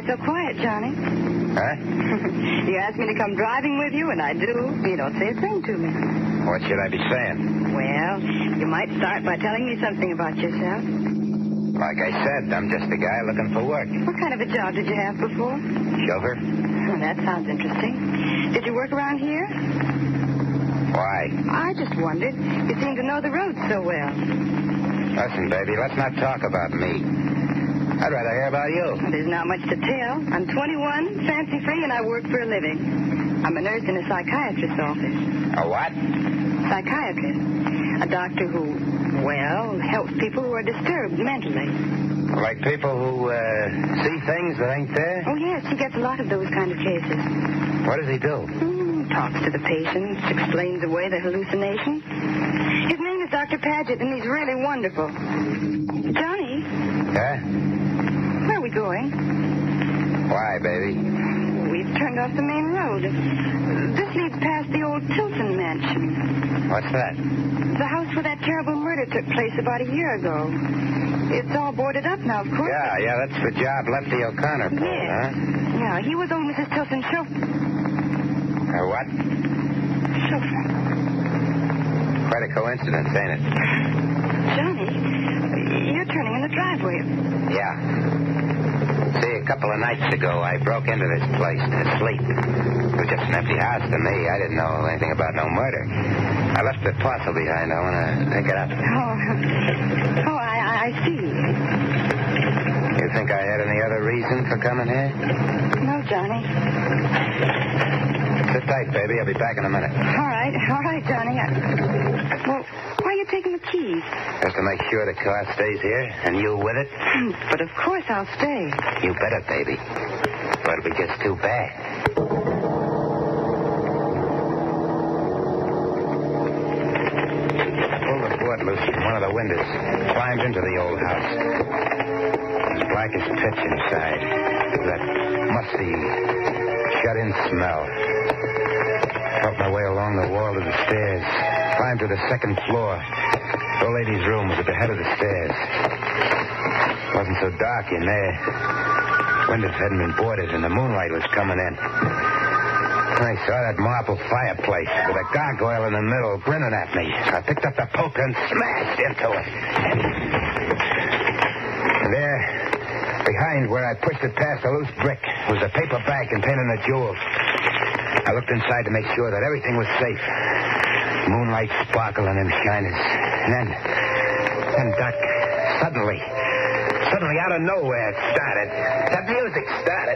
why so quiet, Johnny? Huh? You asked me to come driving with you, and I do. You don't say a thing to me. What should I be saying? Well, you might start by telling me something about yourself. Like I said, I'm just a guy looking for work. What kind of a job did you have before? Chauffeur? Oh, that sounds interesting. Did you work around here? Why? I just wondered. You seem to know the roads so well. Listen, baby, let's not talk about me. I'd rather hear about you. Well, there's not much to tell. I'm 21, fancy-free, and I work for a living. I'm a nurse in a psychiatrist's office. A what? Psychiatrist. A doctor who, well, helps people who are disturbed mentally. Like people who see things that ain't there? Oh, yes, he gets a lot of those kind of cases. What does he do? Talks to the patients, explains away the hallucinations. His name is Dr. Paget, and he's really wonderful. Johnny? Huh? Where are we going? Why, baby? We've turned off the main road. This leads past the old Tilton mansion. What's that? The house where that terrible murder took place about a year ago. It's all boarded up now, of course. Yeah, that's the job Lefty O'Connor pulled, huh? Yeah, he was old Mrs. Tilton's chauffeur. What? Chauffeur. Quite a coincidence, ain't it? Johnny, you're turning in the driveway. Yeah. See, a couple of nights ago, I broke into this place to sleep. It was just an empty house to me. I didn't know anything about no murder. I left the parcel behind. I want to pick it up. Oh, I see. You think I had any other reason for coming here? No, Johnny. Sit tight, baby. I'll be back in a minute. All right, Johnny. Well, why are you taking the keys? Just to make sure the car stays here, and you with it? But of course I'll stay. You better, baby. But it'll be just too bad. Pulled the board loose from one of the windows. Climbed into the old house. It's black as pitch inside. That musty, shut-in smell. Felt my way along the wall to the stairs. Climbed to the second floor. The old lady's room was at the head of the stairs. It wasn't so dark in there. Windows hadn't been boarded, and the moonlight was coming in. I saw that marble fireplace with a gargoyle in the middle grinning at me. I picked up the poker and smashed into it. And there, behind where I pushed it past a loose brick, was a paper bag containing the jewels. I looked inside to make sure that everything was safe. Moonlight sparkled on them shiners. And then, Doc, suddenly, out of nowhere it started. That music started.